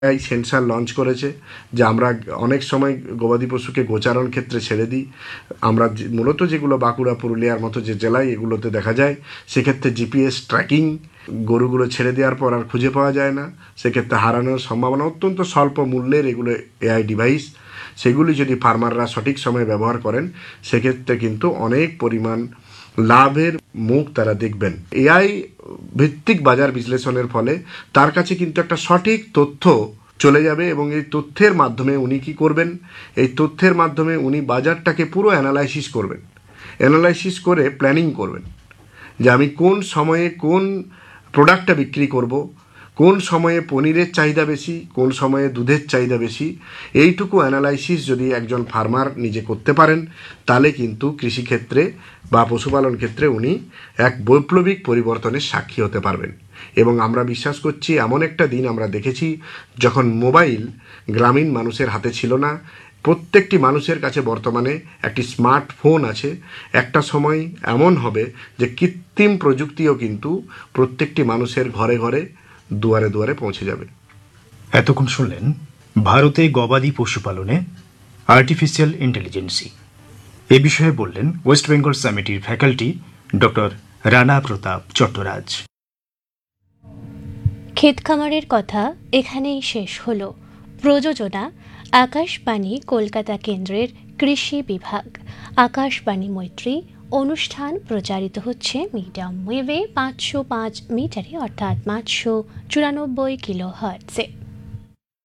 এই sensor launch করেছে যে আমরা অনেক সময় গবাদি পশুকে গোচারণ ক্ষেত্রে ছেড়ে দিই। আমরা মূলত যেগুলো বাঁকুড়া পুরুলিয়ার মতো যে জেলায় এগুলোতে দেখা যায়, সেক্ষেত্রে জিপিএস ট্র্যাকিং, গরুগুলো ছেড়ে দেওয়ার পর আর খুঁজে পাওয়া যায় না, সেক্ষেত্রে হারানোর সম্ভাবনা অত্যন্ত স্বল্প মূল্যের এগুলো এআই ডিভাইস। সেগুলি যদি ফার্মাররা সঠিক সময়ে ব্যবহার করেন, সেক্ষেত্রে কিন্তু অনেক পরিমাণ লাভের মুখ তারা দেখবেন। এআই ভিত্তিক বাজার বিশ্লেষণের ফলে তার কাছে কিন্তু একটা সঠিক তথ্য চলে যাবে, এবং এই তথ্যের মাধ্যমে উনি কি করবেন, এই তথ্যের মাধ্যমে উনি বাজারটাকে পুরো অ্যানালাইসিস করবেন, অ্যানালাইসিস করে প্ল্যানিং করবেন যে আমি কোন সময়ে কোন প্রোডাক্টটা বিক্রি করব, কোন সময়ে পনিরের চাহিদা বেশি, কোন সময়ে দুধের চাহিদা বেশি। এইটুকু অ্যানালাইসিস যদি একজন ফার্মার নিজে করতে পারেন, তাহলে কিন্তু কৃষিক্ষেত্রে বা পশুপালন ক্ষেত্রে উনি এক বৈপ্লবিক পরিবর্তনের সাক্ষী হতে পারবেন। এবং আমরা বিশ্বাস করছি এমন একটা দিন আমরা দেখেছি যখন মোবাইল গ্রামীণ মানুষের হাতে ছিল না, প্রত্যেকটি মানুষের কাছে বর্তমানে একটি স্মার্টফোন আছে। একটা সময় এমন হবে যে কৃত্রিম প্রযুক্তিও কিন্তু প্রত্যেকটি মানুষের ঘরে ঘরে দুয়ারে দুয়ারে পৌঁছে যাবে। এতক্ষণ শুনলেন ভারতে গবাদি পশুপালনে আর্টিফিশিয়াল ইন্টেলিজেন্সি। এ বিষয়ে বললেন West Bengal সামিটির faculty doctor Rana প্রতাপ চট্টরাজ। ক্ষেত খামারের কথা এখানেই শেষ হলো। প্রযোজনা আকাশবাণী কলকাতা কেন্দ্রের কৃষি বিভাগ, আকাশবাণী মৈত্রী। অনুষ্ঠান প্রচারিত হচ্ছে মিডিয়াম ওয়েভে 505 মিটারে অর্থাৎ 594 কিলো হার্টজে।